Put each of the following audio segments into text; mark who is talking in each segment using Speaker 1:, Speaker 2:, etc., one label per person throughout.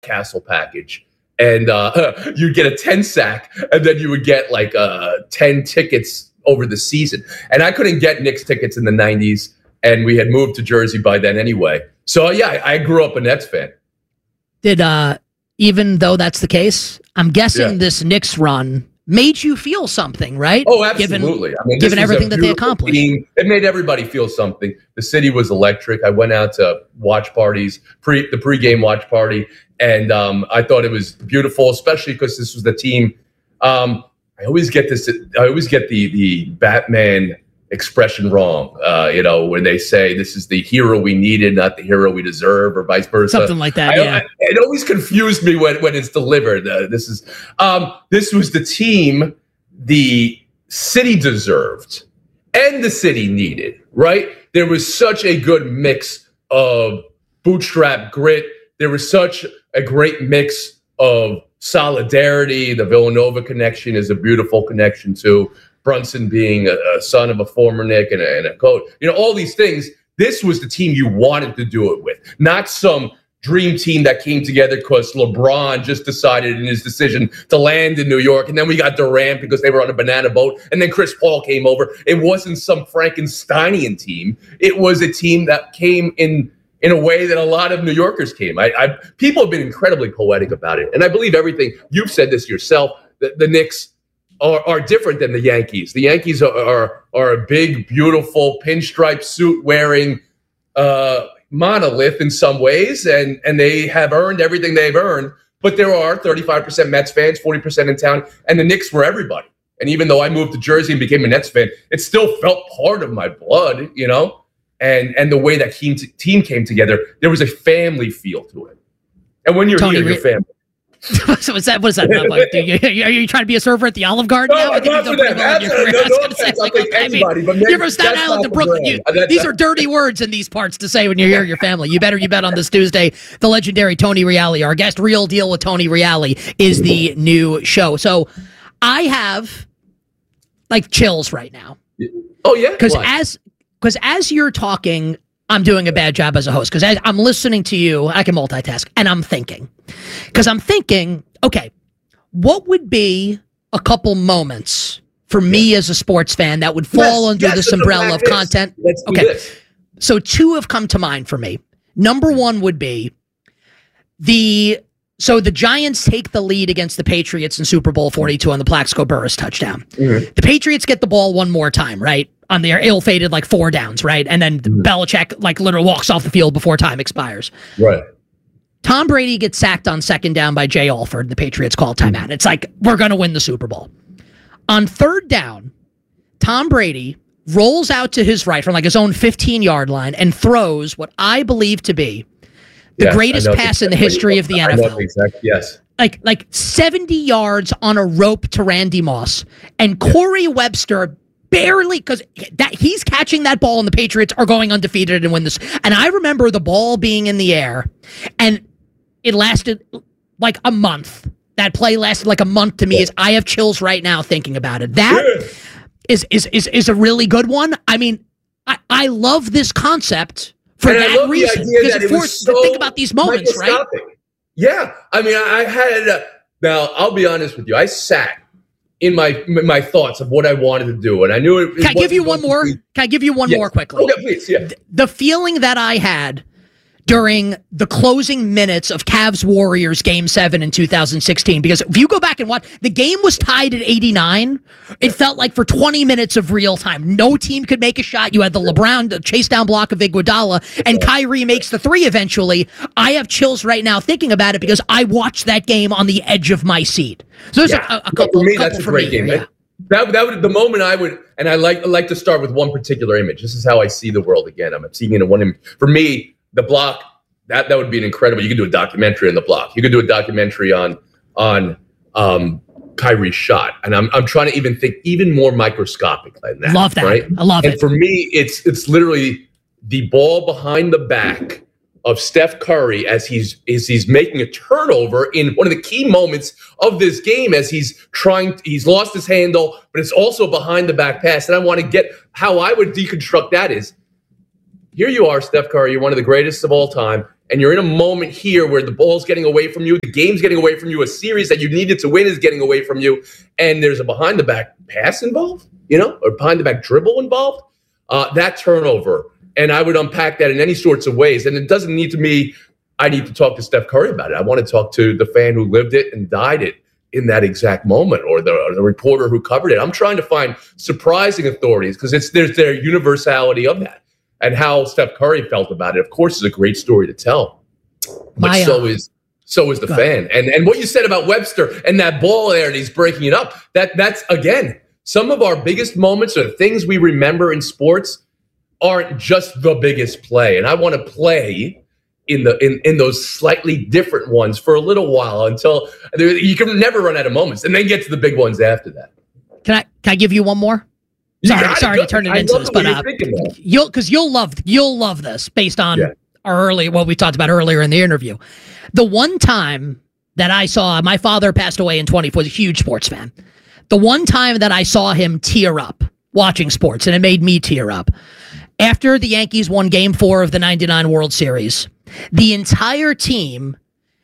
Speaker 1: Castle package. And you'd get a 10 sack, and then you would get like 10 tickets over the season. And I couldn't get Knicks tickets in the 90s, and we had moved to Jersey by then anyway. So, yeah, I grew up a Nets fan.
Speaker 2: Did, even though that's the case, I'm guessing this Knicks run made you feel something, right?
Speaker 1: Oh, absolutely.
Speaker 2: Given everything that they accomplished.
Speaker 1: Team. It made everybody feel something. The city was electric. I went out to watch parties, the pregame watch party, and I thought it was beautiful, especially because this was the team. I always get the Batman expression wrong, when they say this is the hero we needed, not the hero we deserve, or vice versa.
Speaker 2: Something like that,
Speaker 1: it always confused me when it's delivered. This was the team the city deserved and the city needed, right? There was such a good mix of bootstrap grit. There was such a great mix of solidarity. The Villanova connection is a beautiful connection too. Brunson being a son of a former Knick and a coach, all these things. This was the team you wanted to do it with, not some dream team that came together because LeBron just decided in his decision to land in New York. And then we got Durant because they were on a banana boat. And then Chris Paul came over. It wasn't some Frankensteinian team. It was a team that came in a way that a lot of New Yorkers came. People have been incredibly poetic about it. And I believe everything. You've said this yourself, that the Knicks are different than the Yankees. The Yankees are a big, beautiful, pinstripe suit wearing monolith in some ways, and they have earned everything they've earned. But there are 35% Mets fans, 40% in town, and the Knicks were everybody. And even though I moved to Jersey and became a Nets fan, it still felt part of my blood, And the way that team came together, there was a family feel to it. And when you're here, you're family.
Speaker 2: So what is that? Like, are you trying to be a server at the Olive Garden now?
Speaker 1: I think you've done pretty well in your career.
Speaker 2: You're from Staten Island to Brooklyn. These are dirty words in these parts to say when you're here, your family. You bet on this Tuesday. The legendary Tony Reali, our guest, Real Deal with Tony Reali, is the new show. So I have like chills right now.
Speaker 1: Oh yeah,
Speaker 2: because as you're talking, I'm doing a bad job as a host because I'm listening to you. I can multitask, and I'm thinking. Because I'm thinking, okay, what would be a couple moments for me as a sports fan that would fall under this umbrella of content?
Speaker 1: Let's do this.
Speaker 2: So two have come to mind for me. Number one would be the Giants take the lead against the Patriots in Super Bowl 42 on the Plaxico Burress touchdown. Mm-hmm. The Patriots get the ball one more time, right? On their ill-fated 4 downs, right? And then Belichick literally walks off the field before time expires.
Speaker 1: Right.
Speaker 2: Tom Brady gets sacked on 2nd down by Jay Alford. The Patriots call timeout. It's like, we're going to win the Super Bowl. On 3rd down, Tom Brady rolls out to his right from his own 15-yard line and throws what I believe to be the greatest pass in the history of the NFL.
Speaker 1: Yes.
Speaker 2: Like 70 yards on a rope to Randy Moss. And Corey Webster barely, because he's catching that ball and the Patriots are going undefeated and win this. And I remember the ball being in the air and it lasted like a month. That play lasted like a month to me. I have chills right now thinking about it. That is a really good one. I mean, I love this concept for that reason. Because it forced to think about these moments, right?
Speaker 1: Yeah. I mean, I had, now I'll be honest with you. I sat in my thoughts of what I wanted to do. And I knew it.
Speaker 2: Can I give you one more? Can I give you one more quickly?
Speaker 1: Okay, please, yeah.
Speaker 2: The feeling that I had during the closing minutes of Cavs Warriors Game 7 in 2016, because if you go back and watch, the game was tied at 89. It felt like for 20 minutes of real time, no team could make a shot. You had the chase down block of Iguodala, and Kyrie makes the 3 eventually. I have chills right now thinking about it because I watched that game on the edge of my seat. So there's a couple.
Speaker 1: For me, that's a great game. Yeah. That would the moment I would, and I like to start with one particular image. This is how I see the world again. I'm seeing it in one image. For me, the block, that would be an incredible. You could do a documentary on the block. You could do a documentary on Kyrie's shot, and I'm trying to even think even more microscopic than that.
Speaker 2: Love that.
Speaker 1: Right?
Speaker 2: I love it.
Speaker 1: And for me, it's literally the ball behind the back of Steph Curry as he's making a turnover in one of the key moments of this game as he's lost his handle, but it's also behind the back pass. And I want to get how I would deconstruct that is, here you are, Steph Curry, you're one of the greatest of all time, and you're in a moment here where the ball's getting away from you, the game's getting away from you, a series that you needed to win is getting away from you, and there's a behind-the-back pass involved, or behind-the-back dribble involved, that turnover. And I would unpack that in any sorts of ways. And it doesn't need to be, I need to talk to Steph Curry about it. I want to talk to the fan who lived it and died it in that exact moment, or the reporter who covered it. I'm trying to find surprising authorities because there's their universality of that. And how Steph Curry felt about it, of course, is a great story to tell. But so is the fan. And what you said about Webster and that ball there, and he's breaking it up, that's, again, some of our biggest moments or the things we remember in sports aren't just the biggest play. And I want to play in those slightly different ones for a little while until you can never run out of moments, and then get to the big ones after that.
Speaker 2: Can I give you one more? Sorry to turn it into this, but you'll love this based on what we talked about earlier in the interview. The one time that I saw, my father passed away in 20, was a huge sports fan. The one time that I saw him tear up watching sports, and it made me tear up, after the Yankees won Game 4 of the '99 World Series, the entire team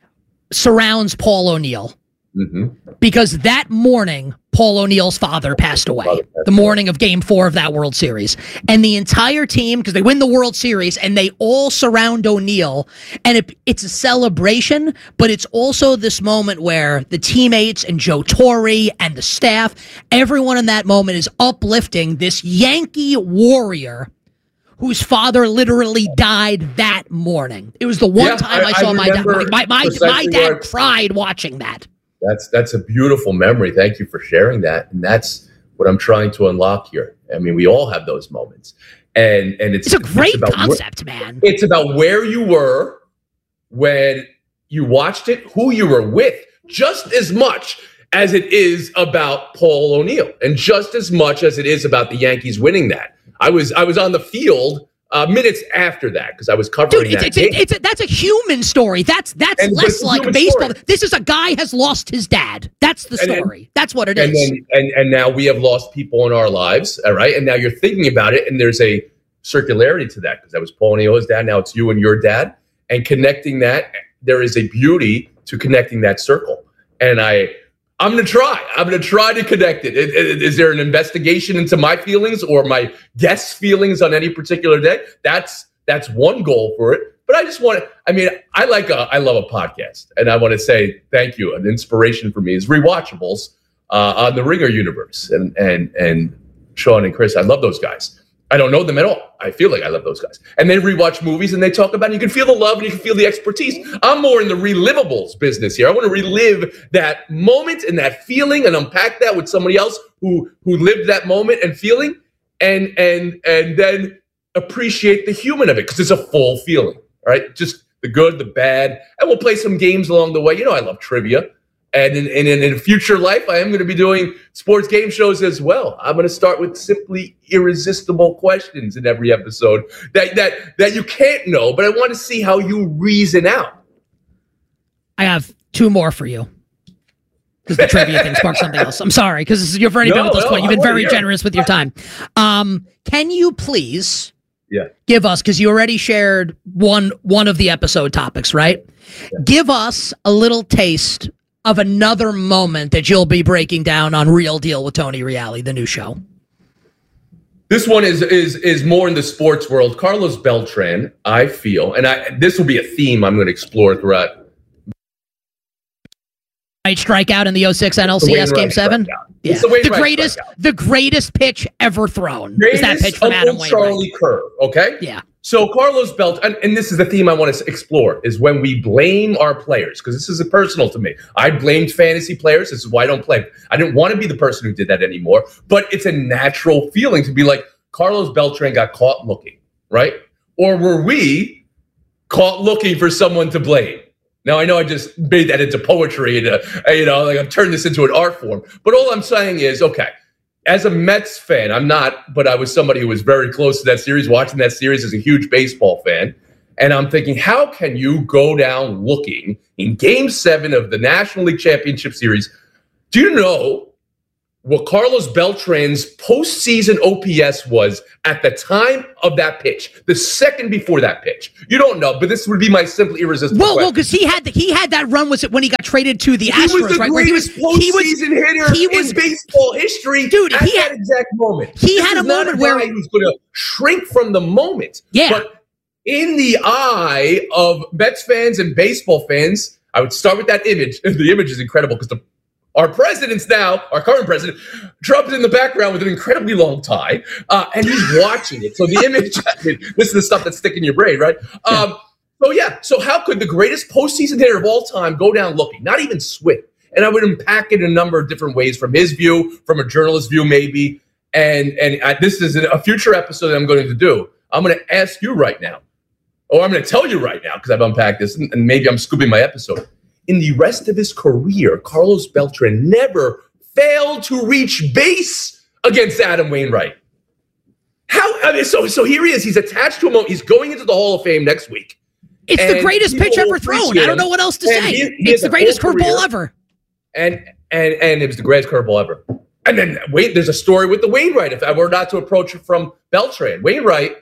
Speaker 2: surrounds Paul O'Neill. Mm-hmm. Because that morning, Paul O'Neill's father passed away, the morning of Game 4 of that World Series. And the entire team, because they win the World Series, and they all surround O'Neill. And it's a celebration, but it's also this moment where the teammates and Joe Torre and the staff, everyone in that moment is uplifting this Yankee warrior whose father literally died that morning. It was the one time I saw my dad. My dad cried watching that.
Speaker 1: That's a beautiful memory. Thank you for sharing that. And that's what I'm trying to unlock here. I mean, we all have those moments. And it's
Speaker 2: a great concept, man.
Speaker 1: It's about where you were when you watched it, who you were with, just as much as it is about Paul O'Neill, and just as much as it is about the Yankees winning that. I was on the field minutes after that because I was covering that game.
Speaker 2: That's a human story. That's less like baseball. Story. This is a guy has lost his dad. That's the story. That's what it is.
Speaker 1: And now we have lost people in our lives, all right? And now you're thinking about it, and there's a circularity to that because that was Paul O'Neill's dad. Now it's you and your dad. And connecting that, there is a beauty to connecting that circle. And I'm going to try. I'm going to try to connect it. Is there an investigation into my feelings or my guests' feelings on any particular day? That's one goal for it. But I just want to, I love a podcast, and I want to say thank you. An inspiration for me is Rewatchables on the Ringer universe. And Sean and Chris, I love those guys. I don't know them at all. I feel like I love those guys. And they rewatch movies and they talk about it. You can feel the love and you can feel the expertise. I'm more in the relivables business here. I want to relive that moment and that feeling and unpack that with somebody else who lived that moment and feeling and then appreciate the human of it because it's a full feeling, right? Just the good, the bad. And we'll play some games along the way. I love trivia. And in a future life, I am going to be doing sports game shows as well. I'm going to start with simply irresistible questions in every episode that you can't know, but I want to see how you reason out.
Speaker 2: I have two more for you. Because the trivia thing sparked something else. I'm sorry, because you've already been at this point. You've been very generous with your time. Can you please give us, because you already shared one of the episode topics, right? Yeah. Give us a little taste of another moment that you'll be breaking down on Real Deal with Tony Reali, the new show.
Speaker 1: This one is more in the sports world. Carlos Beltran, I feel, and this will be a theme I'm going to explore throughout.
Speaker 2: Strikeout in the 06 NLCS Game 7. Yeah. The greatest pitch ever thrown. Is that pitch from Adam Wainwright?
Speaker 1: Charlie Curve, okay?
Speaker 2: Yeah.
Speaker 1: So Carlos Beltran, and this is the theme I want to explore, is when we blame our players, because this is personal to me. I blamed fantasy players. This is why I don't play. I didn't want to be the person who did that anymore, but it's a natural feeling to be like, Carlos Beltran got caught looking, right? Or were we caught looking for someone to blame? Now, I know I just made that into poetry and, I've turned this into an art form. But all I'm saying is, okay, as a Mets fan, I'm not, but I was somebody who was very close to that series, watching that series as a huge baseball fan. And I'm thinking, how can you go down looking in Game 7 of the National League Championship Series? Do you know what Carlos Beltran's postseason OPS was at the time of that pitch, the second before that pitch. You don't know, but this would be my simply irresistible question.
Speaker 2: Well, because he had that run. Was it when he got traded to the Astros?
Speaker 1: He was the greatest postseason hitter in baseball history.
Speaker 2: Dude,
Speaker 1: at that exact moment.
Speaker 2: He had a moment where
Speaker 1: he was going to shrink from the moment.
Speaker 2: Yeah.
Speaker 1: But in the eye of Mets fans and baseball fans, I would start with that image. The image is incredible because our president's now, our current president, Trump's in the background with an incredibly long tie, and he's watching it. So the image, this is the stuff that's sticking in your brain, right? So how could the greatest postseason hitter of all time go down looking? Not even Swift. And I would unpack it in a number of different ways, from his view, from a journalist's view, maybe. And this is a future episode that I'm going to do. I'm going to ask you right now, or I'm going to tell you right now, because I've unpacked this, and maybe I'm scooping my episode. In the rest of his career, Carlos Beltran never failed to reach base against Adam Wainwright. So here he is. He's attached to a moment. He's going into the Hall of Fame next week.
Speaker 2: It's the greatest pitch ever thrown. I don't know what else to say. It's the greatest curveball ever.
Speaker 1: And it was the greatest curveball ever. And then there's a story with the Wainwright. If I were not to approach it from Beltran, Wainwright.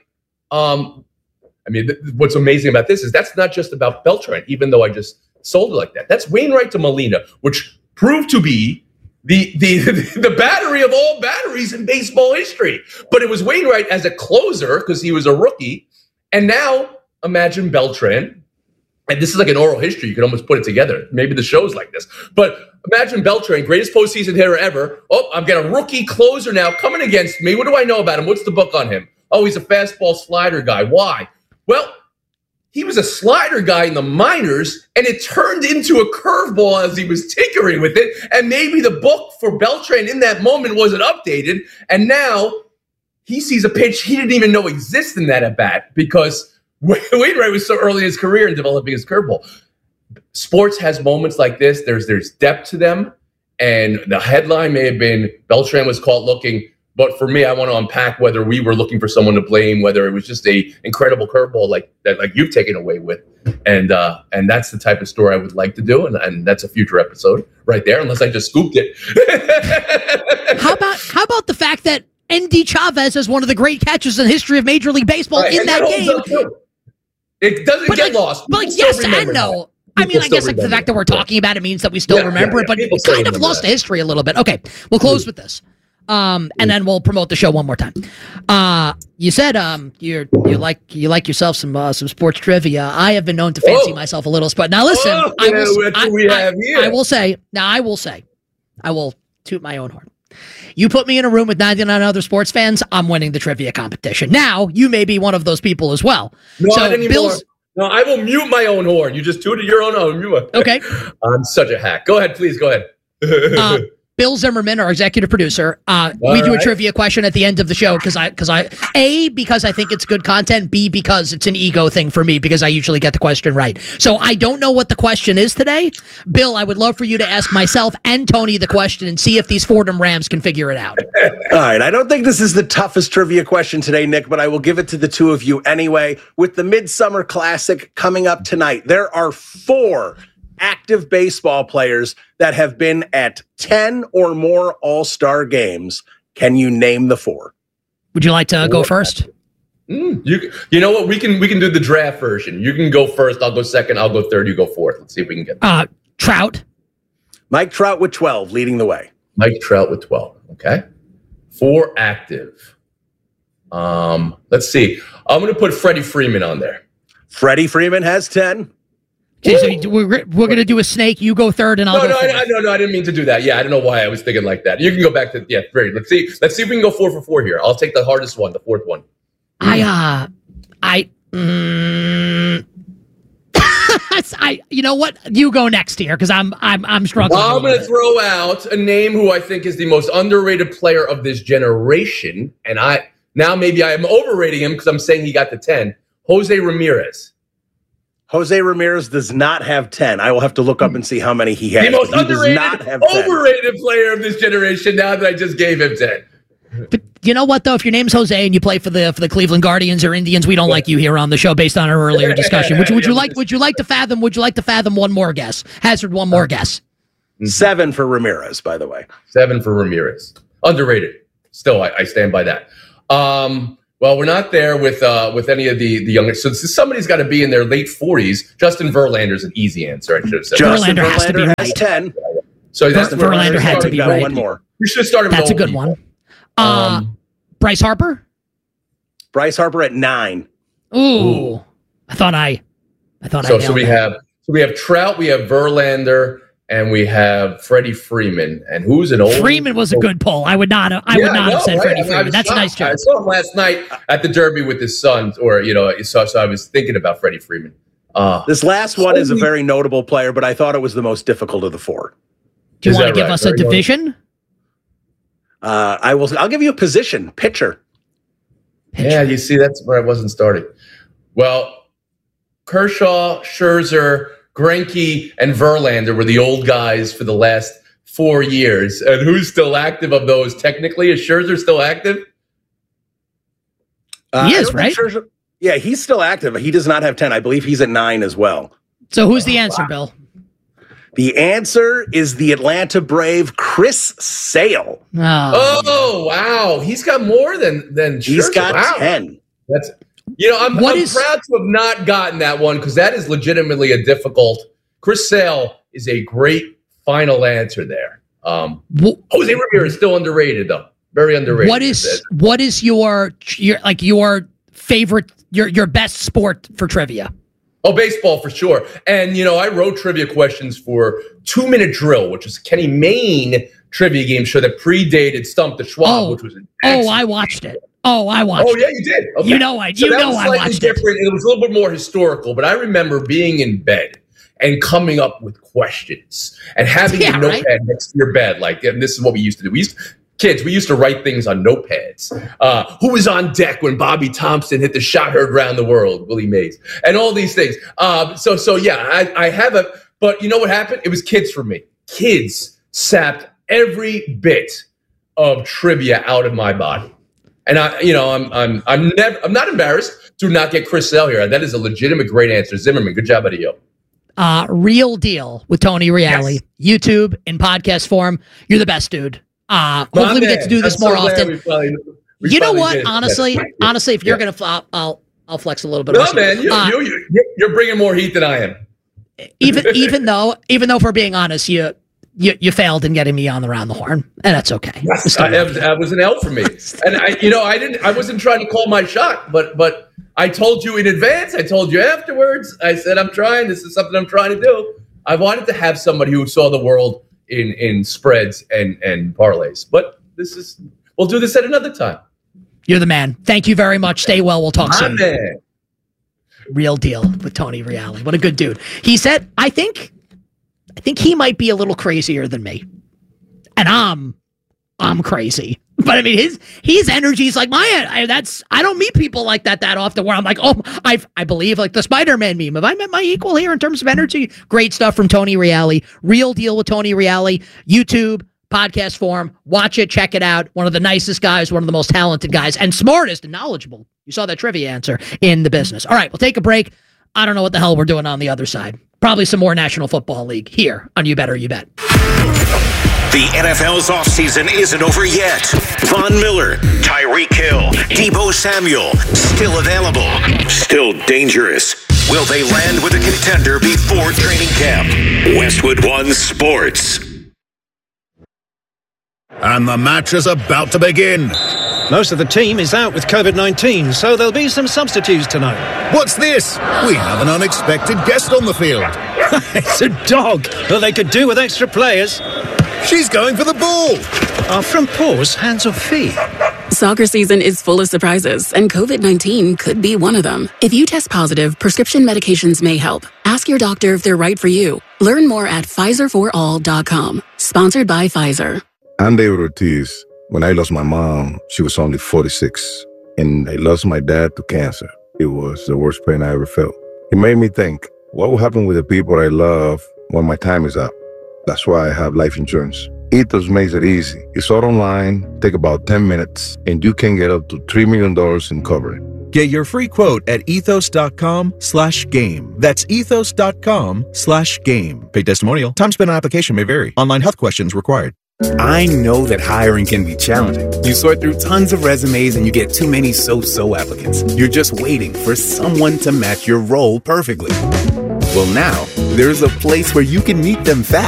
Speaker 1: What's amazing about this is that's not just about Beltran, even though I just sold it like that. That's Wainwright to Molina, which proved to be the battery of all batteries in baseball history. But it was Wainwright as a closer because he was a rookie. And now imagine Beltran. And this is like an oral history. You can almost put it together. Maybe the show's like this. But imagine Beltran, greatest postseason hitter ever. Oh, I've got a rookie closer now coming against me. What do I know about him? What's the book on him? Oh, he's a fastball slider guy. Why? Well, he was a slider guy in the minors, and it turned into a curveball as he was tinkering with it. And maybe the book for Beltran in that moment wasn't updated. And now he sees a pitch he didn't even know existed in that at-bat because Wainwright was so early in his career in developing his curveball. Sports has moments like this. There's depth to them. And the headline may have been Beltran was caught looking. But for me, I want to unpack whether we were looking for someone to blame, whether it was just a incredible curveball like you've taken away with, and that's the type of story I would like to do, and that's a future episode right there, unless I just scooped it.
Speaker 2: How about the fact that Endy Chavez is one of the great catches in the history of Major League Baseball in that game?
Speaker 1: It doesn't get lost.
Speaker 2: But yes and no. I guess the fact that we're talking about it means that we still remember it, but it kind of lost to history a little bit. Okay, we'll close with this. And then we'll promote the show one more time. You said you like yourself some sports trivia. I have been known to fancy myself a little, but now listen, I will say, I will toot my own horn. You put me in a room with 99 other sports fans, I'm winning the trivia competition. Now, you may be one of those people as well.
Speaker 1: No, not anymore. No, I will mute my own horn. You just tooted your own horn.
Speaker 2: Okay.
Speaker 1: I'm such a hack. Go ahead, please. Go ahead.
Speaker 2: Bill Zimmerman, our executive producer, we do a trivia question at the end of the show because I think it's good content, B, because it's an ego thing for me because I usually get the question right. So I don't know what the question is today. Bill, I would love for you to ask myself and Tony the question and see if these Fordham Rams can figure it out.
Speaker 3: All right. I don't think this is the toughest trivia question today, Nick, but I will give it to the two of you anyway. With the Midsummer Classic coming up tonight, there are 4 active baseball players that have been at 10 or more All-Star games. Can you name the 4?
Speaker 2: Would you like to go first?
Speaker 1: You know what? We can do the draft version. You can go first. I'll go second. I'll go third. You go fourth. Let's see if we can get
Speaker 2: Trout.
Speaker 3: Mike Trout with 12, leading the way.
Speaker 1: Mike Trout with 12. Okay. 4 active. Let's see. I'm going to put Freddie Freeman on there.
Speaker 3: Freddie Freeman has 10.
Speaker 2: Okay, so we're going to do a snake. You go third, and I'll go fourth.
Speaker 1: No, I didn't mean to do that. Yeah, I don't know why I was thinking like that. You can go back to 3. Let's see if we can go 4 for 4 here. I'll take the hardest one, the 4th one.
Speaker 2: You know what? You go next here because I'm struggling.
Speaker 1: I'm going to throw out a name who I think is the most underrated player of this generation, and maybe I am overrating him because I'm saying he got the 10. Jose Ramirez.
Speaker 3: Jose Ramirez does not have 10. I will have to look up and see how many he has.
Speaker 1: The most underrated, overrated player of this generation now that I just gave him 10.
Speaker 2: But you know what, though? If your name's Jose and you play for the Cleveland Guardians or Indians, we don't like you here on the show based on our earlier discussion. Would you like to fathom one more guess? Hazard one more guess.
Speaker 3: 7 for Ramirez, by the way.
Speaker 1: 7 for Ramirez. Underrated. Still, I stand by that. Well, we're not there with any of the youngest. So somebody's got to be in their late 40s. Justin Verlander's an easy answer, I should have said.
Speaker 2: Verlander has to be right.
Speaker 3: 10.
Speaker 1: So that's
Speaker 2: Verlander had to be right.
Speaker 3: One more.
Speaker 1: We should have started with
Speaker 2: That's a good one. Bryce Harper?
Speaker 3: Bryce Harper at 9.
Speaker 2: Ooh. I thought I
Speaker 1: So we have Trout, we have Verlander, and we have Freddie Freeman. And who's an old
Speaker 2: Freeman was a good poll. I would not have said Freddie Freeman. That's a nice job.
Speaker 1: I saw him last night at the Derby with his son, so I was thinking about Freddie Freeman.
Speaker 3: This last one is a very notable player, but I thought it was the most difficult of the 4.
Speaker 2: Do you want to give us a division?
Speaker 3: I'll give you a position. Pitcher.
Speaker 1: Yeah, you see, that's where I wasn't starting. Well, Kershaw, Scherzer, Greinke, and Verlander were the old guys for the last 4 years. And who's still active of those? Technically, is Scherzer still active?
Speaker 2: He is, right?
Speaker 3: Yeah, he's still active. He does not have 10. I believe he's at 9 as well.
Speaker 2: So who's the answer, Bill?
Speaker 3: The answer is the Atlanta Brave, Chris Sale.
Speaker 1: Oh wow, he's got more than Scherzer.
Speaker 3: He's got 10.
Speaker 1: That's I'm proud to have not gotten that one because that is legitimately a difficult. Chris Sale is a great final answer there. Jose Ramirez is still underrated though, very underrated.
Speaker 2: What is your favorite, your best sport for trivia?
Speaker 1: Oh, baseball for sure. And, I wrote trivia questions for 2 Minute Drill, which is Kenny Mayne trivia game show that predated Stump the Schwab, which was
Speaker 2: I watched it. Oh,
Speaker 1: yeah, you did. Okay.
Speaker 2: I watched it.
Speaker 1: It was a little bit more historical, but I remember being in bed and coming up with questions and having a notepad next to your bed. And this is what we used to do. We used to write things on notepads. Who was on deck when Bobby Thompson hit the shot heard around the world? Willie Mays. And all these things. I have but you know what happened? It was kids for me. Kids sapped every bit of trivia out of my body. And I'm not embarrassed to not get Chris Sale here. That is a legitimate great answer. Zimmerman, good job out of you.
Speaker 2: Real Deal with Tony Reale. Yes. YouTube in podcast form. You're the best, dude. Hopefully we get to do this more often. You know what? Honestly, if you're gonna, I'll flex a little bit.
Speaker 1: No, man, you're bringing more heat than I am.
Speaker 2: Even though, if we're being honest, you failed in getting me on around the horn, and that's okay.
Speaker 1: Yes, that was an L for me, and I wasn't trying to call my shot, but I told you in advance. I told you afterwards. I said I'm trying. This is something I'm trying to do. I wanted to have somebody who saw the world in spreads and parlays, but we'll do this at another time.
Speaker 2: You're the man. Thank you very much. Stay well. We'll talk soon.
Speaker 1: Man.
Speaker 2: Real Deal with Tony Reale. What a good dude. He said, I think he might be a little crazier than me, and I'm crazy. But I mean, his energy is like mine. I don't meet people like that often. Where I'm like, I believe like the Spider-Man meme. Have I met my equal here in terms of energy? Great stuff from Tony Reale. Real Deal with Tony Reale. YouTube podcast form. Watch it. Check it out. One of the nicest guys. One of the most talented guys, and smartest and knowledgeable. You saw that trivia answer in the business. All right, we'll take a break. I don't know what the hell we're doing on the other side. Probably some more National Football League here on You Better You Bet.
Speaker 4: The NFL's offseason isn't over yet. Von Miller, Tyreek Hill, Deebo Samuel, still available, still dangerous. Will they land with a contender before training camp? Westwood One Sports.
Speaker 5: And the match is about to begin.
Speaker 6: Most of the team is out with COVID-19, so there'll be some substitutes tonight.
Speaker 5: What's this? We have an unexpected guest on the field.
Speaker 6: It's a dog. Well, they could do with extra players.
Speaker 5: She's going for the ball.
Speaker 6: Are front paws hands or feet?
Speaker 7: Soccer season is full of surprises, and COVID-19 could be one of them. If you test positive, prescription medications may help. Ask your doctor if they're right for you. Learn more at PfizerForAll.com. Sponsored by Pfizer.
Speaker 8: I'm David Ortiz. When I lost my mom, she was only 46, and I lost my dad to cancer. It was the worst pain I ever felt. It made me think, what will happen with the people I love when my time is up? That's why I have life insurance. Ethos makes it easy. It's all online, take about 10 minutes, and you can get up to $3 million in coverage.
Speaker 9: Get your free quote at ethos.com/game. That's ethos.com/game. Paid testimonial. Time spent on application may vary. Online health questions required.
Speaker 10: I know that hiring can be challenging. You sort through tons of resumes and you get too many so-so applicants. You're just waiting for someone to match your role perfectly. Well, now, there's a place where you can meet them fast.